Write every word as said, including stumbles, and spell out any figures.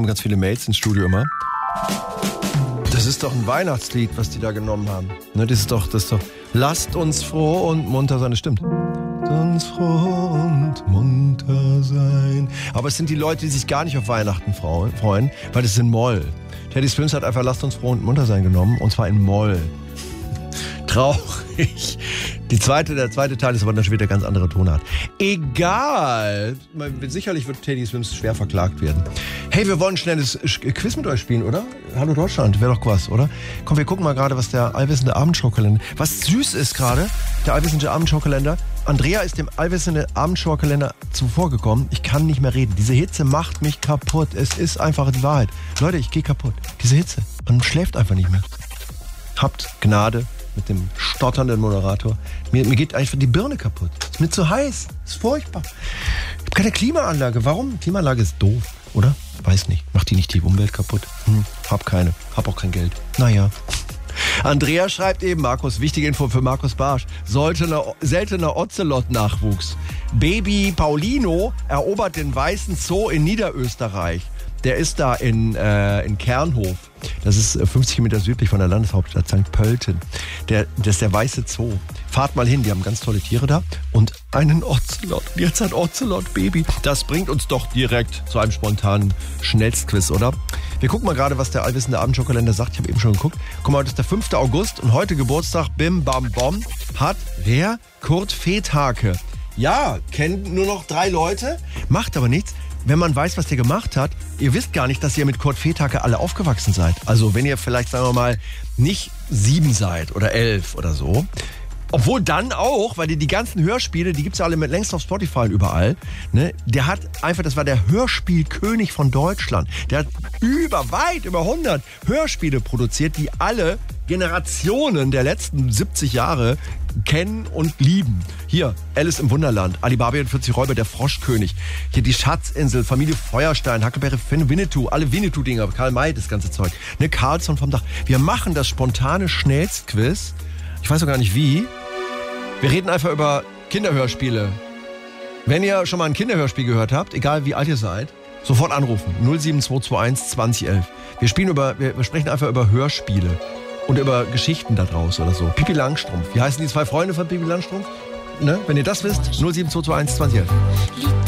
ganz viele Mails ins Studio immer. Das ist doch ein Weihnachtslied, was die da genommen haben. Ne, das ist doch, das ist doch, lasst uns froh und munter sein, das stimmt. Lasst uns froh und munter sein. Aber es sind die Leute, die sich gar nicht auf Weihnachten freuen, weil das ist in Moll. Teddy Swims hat einfach lasst uns froh und munter sein genommen, und zwar in Moll. Traurig. Die zweite, der zweite Teil ist aber dann schon wieder ganz andere Tonart. Egal. Sicherlich wird Teddy Swims schwer verklagt werden. Hey, wir wollen ein schnelles Quiz mit euch spielen, oder? Hallo Deutschland, wäre doch was, oder? Komm, wir gucken mal gerade, was der allwissende Abendschaukalender, was süß ist gerade, der allwissende Abendschaukalender. Andrea ist dem allwissenden Abendschaukalender zuvorgekommen. Ich kann nicht mehr reden. Diese Hitze macht mich kaputt. Es ist einfach die Wahrheit. Leute, ich gehe kaputt. Diese Hitze. Man schläft einfach nicht mehr. Habt Gnade mit dem stotternden Moderator. Mir, mir geht einfach die Birne kaputt. Ist mir zu heiß. Ist furchtbar. Ich habe keine Klimaanlage. Warum? Klimaanlage ist doof, oder? Weiß nicht. Macht die nicht die Umwelt kaputt? Hm, hab keine. Hab auch kein Geld. Naja. Andrea schreibt eben, Markus, wichtige Info für Markus Barsch. Seltener, seltener Ozelot-Nachwuchs. Baby Paulino erobert den Weißen Zoo in Niederösterreich. Der ist da in, äh, in Kernhof. Das ist fünfzig Kilometer südlich von der Landeshauptstadt Sankt Pölten. Der, das ist der Weiße Zoo. Fahrt mal hin, die haben ganz tolle Tiere da. Und einen Ozelot. Jetzt ein Ozelot-Baby. Das bringt uns doch direkt zu einem spontanen Schnellstquiz, oder? Wir gucken mal gerade, was der allwissende Abendschaukalender sagt. Ich habe eben schon geguckt. Guck mal, heute ist der fünfte August und heute Geburtstag, bim bam bom, hat wer? Kurt Fethake. Ja, kennen nur noch drei Leute, macht aber nichts. Wenn man weiß, was der gemacht hat, ihr wisst gar nicht, dass ihr mit Kurt Fethake alle aufgewachsen seid. Also wenn ihr vielleicht, sagen wir mal, nicht sieben seid oder elf oder so. Obwohl dann auch, weil die, die ganzen Hörspiele, die gibt's ja alle mit längst auf Spotify und überall. Ne? Der hat einfach, das war der Hörspielkönig von Deutschland. Der hat über, weit über hundert Hörspiele produziert, die alle Generationen der letzten siebzig Jahre kennen und lieben. Hier, Alice im Wunderland, Alibaba und vierzig Räuber, der Froschkönig. Hier die Schatzinsel, Familie Feuerstein, Huckleberry Finn, Winnetou, alle Winnetou-Dinger, Karl May, das ganze Zeug. Ne, Carlson vom Dach. Wir machen das spontane Schnellstquiz. Ich weiß auch gar nicht wie. Wir reden einfach über Kinderhörspiele. Wenn ihr schon mal ein Kinderhörspiel gehört habt, egal wie alt ihr seid, sofort anrufen. null sieben zwei zwei eins zwanzig elf. Wir spielen über, wir, wir sprechen einfach über Hörspiele. Und über Geschichten da draus oder so. Pippi Langstrumpf. Wie heißen die zwei Freunde von Pippi Langstrumpf? Ne? Wenn ihr das wisst, null sieben zwei zwei eins zwanzig elf.